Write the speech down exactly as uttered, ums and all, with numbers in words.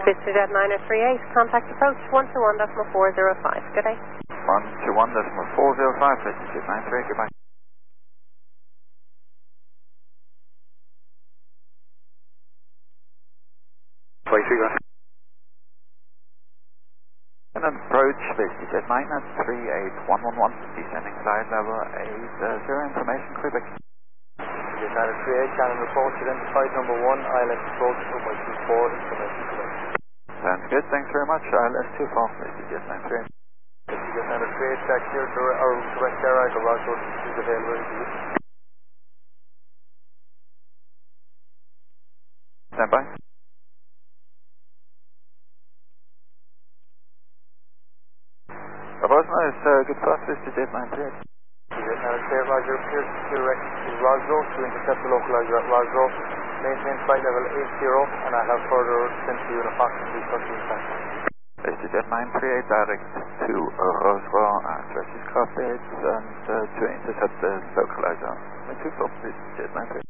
Vista Jet nine oh three eight, contact approach one two one decimal four zero five. Good day. one two one decimal four zero five, Vista Jet nine three eight, goodbye. twenty-three, go ahead. And then approach Vista Jet nine three eight one one one, descending side level eight zero, information Quebec. Jet nine three eight, Cannon report, identified number one, I L S approach over two four, information Quebec. Sounds good, thanks very much. I L S two four, Vista Jet nine three eight. Vista Jet nine three eight, back here, or direct air ride, or route road is available. Stand by. About nice, uh, good start, Vista Jet nine three eight. Vista Jet nine three eight, Roger, appears direct to Roslo to intercept the localizer at Roslo. Maintain flight level eight zero, and I have further sent to you in approximately thirteen seconds. Vista Jet nine three eight, direct to Roswell, and stretches cockpit, and uh, to intercept the localizer. two four, Vista Jet nine three eight.